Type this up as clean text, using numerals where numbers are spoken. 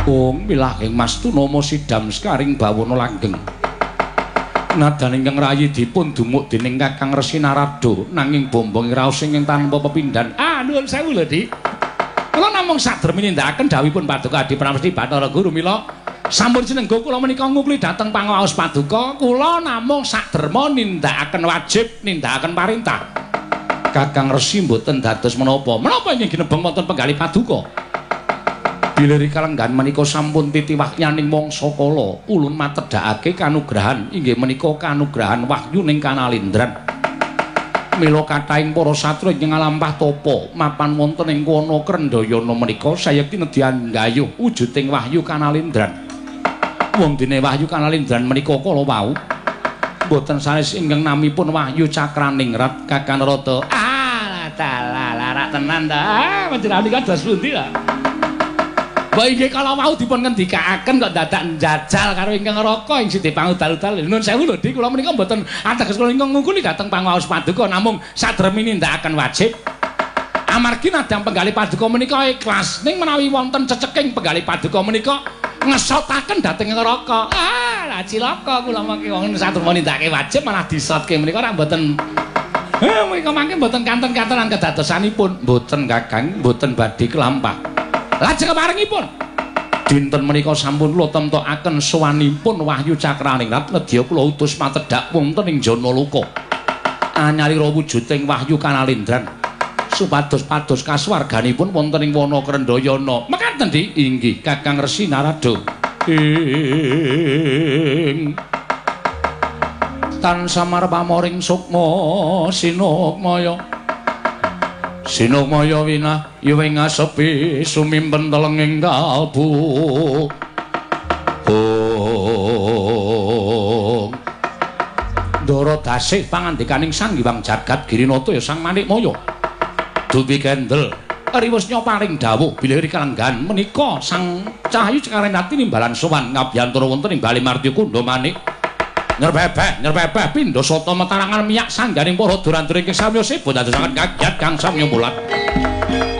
milahing Mas Tunama sidam skaring bawana langgeng. Nadan ingkang rayi dipun dumuk dening Kakang Resi Narada nanging bombong raos ingkang tanpa pepindhan. Nuwun sewu lho, Dik. Kula namung sadhermi nindakaken dawuhipun Paduka Adi Pramesti Bathara Guru mila sampun sinengga kula menika ngupli dhateng pangaos Paduka, kula namung sadherma nindakaken wajib, nindakaken parintah. Kakang Resi mboten dados menapa. Menapa ingkang ginebeng wonten penggalih Paduka? Bilih kalenggan menika sampun titiwahyaning mangsa kala ulun matedhakake kanugrahan inggih menika kanugrahan wahyu ning Kanalindran. Mila kathahing para satra ingkang ngalampah tapa mapan wonten ing wana Krendayana menika sayekti nedyan gayuh wujuding wahyu Kanalindran. Wong dene wahyu Kanalindran menika kala wau boten sanes ingkang namipun Wahyu Cakraningrat Kakang Narada. Larak tenan ta. Panjenengan iki dados pundi ta? Mbok inggih kala wau dipun ngendikaaken kok dadak njajal karo ingkang Raka ing Siti Pangudal-udal. Nuwun sewu lho, Dik, kula menika mboten ateges kula ingkang ngungkuli dhateng pangaos Paduka namung sadremi nindakaken wajib. Amargi nadang penggalih Paduka menika ikhlas ning menawi wonten ceceking penggalih Paduka menika ngesotaken dhateng Raka. Lah cilaka kula mangke wong sadrema nindakake wajib malah disotke menika ora mboten menika mangke mboten kanten-kantenan kedadosanipun. Mboten Kakang, mboten badhe kelampah. Lajeng keparengipun dinten menika sampun kula temtokaken sowanipun Wahyu Cakraningrat nedya kula utus matedhak wonten ing Janaloka anyarira wujuding Wahyu Kanalindran supados pados kasuwarganipun wonten ing wana Krendayana. Mekaten Dik, inggih Kakang Resi Narada. Tan samar pamoring sukma sinukmaya Sinukmaya winah yuwing asepi sumimpen telenging kalbu. Ndara dasih pangandikaning Sang Hyang Jagat Girinata ya Sang Manikmaya. Dupi kendel riwus nyoparing dawuh bilih kalenggan menika Sang Cahayu Cakraningrat nimbalan sowan ngabiyantara wonten ing Bali Martya Kunda Manik. Nyerbebeh pindha sata matarangan miyak sangganing para durandure ingkang samya sebo dadosaken kagiat kang samya mulat.